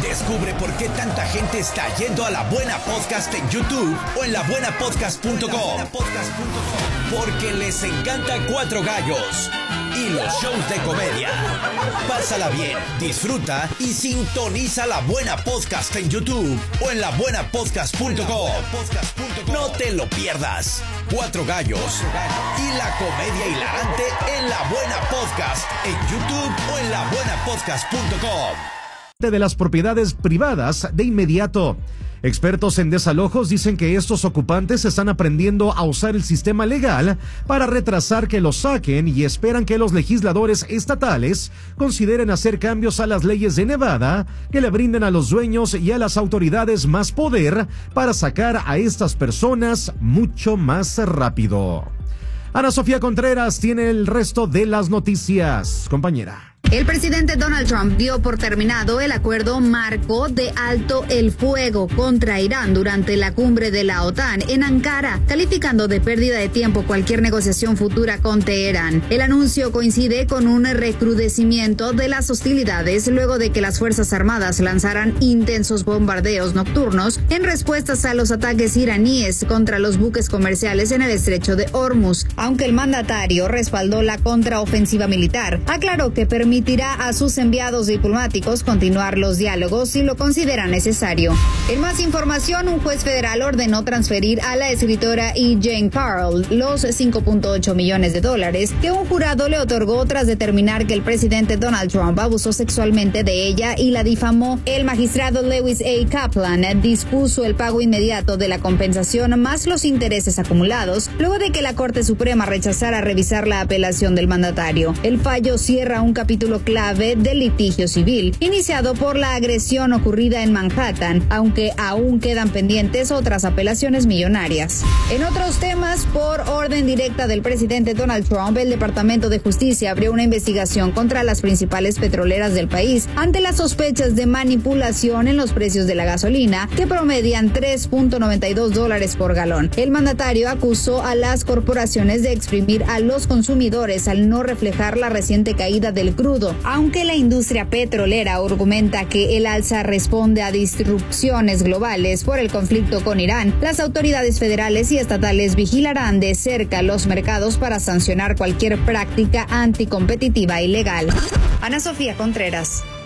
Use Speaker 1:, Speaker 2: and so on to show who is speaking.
Speaker 1: Descubre por qué tanta gente está yendo a La Buena Podcast en YouTube o en labuenapodcast.com. Porque les encanta Cuatro Gallos y los shows de comedia. Pásala bien, disfruta y sintoniza La Buena Podcast en YouTube o en labuenapodcast.com. No te lo pierdas. Cuatro Gallos y la comedia hilarante en La Buena Podcast en YouTube o en labuenapodcast.com.
Speaker 2: De las propiedades privadas de inmediato. Expertos en desalojos dicen que estos ocupantes están aprendiendo a usar el sistema legal para retrasar que los saquen y esperan que los legisladores estatales consideren hacer cambios a las leyes de Nevada que le brinden a los dueños y a las autoridades más poder para sacar a estas personas mucho más rápido. Ana Sofía Contreras tiene el resto de las noticias. Compañera.
Speaker 3: El presidente Donald Trump dio por terminado el acuerdo marco de alto el fuego contra Irán durante la cumbre de la OTAN en Ankara, calificando de pérdida de tiempo cualquier negociación futura con Teherán. El anuncio coincide con un recrudecimiento de las hostilidades luego de que las Fuerzas Armadas lanzaran intensos bombardeos nocturnos en respuestas a los ataques iraníes contra los buques comerciales en el estrecho de Hormuz. Aunque el mandatario respaldó la contraofensiva militar, aclaró que permitirá a sus enviados diplomáticos continuar los diálogos si lo considera necesario. En más información, un juez federal ordenó transferir a la escritora E. Jean Carroll los $5.8 millones que un jurado le otorgó tras determinar que el presidente Donald Trump abusó sexualmente de ella y la difamó. El magistrado Lewis A. Kaplan dispuso el pago inmediato de la compensación más los intereses acumulados luego de que la Corte Suprema rechazara revisar la apelación del mandatario. El fallo cierra un capítulo clave del litigio civil iniciado por la agresión ocurrida en Manhattan, aunque aún quedan pendientes otras apelaciones millonarias. En otros temas, por orden directa del presidente Donald Trump, el Departamento de Justicia abrió una investigación contra las principales petroleras del país ante las sospechas de manipulación en los precios de la gasolina, que promedian $3.92 por galón. El mandatario acusó a las corporaciones de exprimir a los consumidores al no reflejar la reciente caída del crudo. Aunque la industria petrolera argumenta que el alza responde a disrupciones globales por el conflicto con Irán, las autoridades federales y estatales vigilarán de cerca los mercados para sancionar cualquier práctica anticompetitiva ilegal. Ana Sofía Contreras.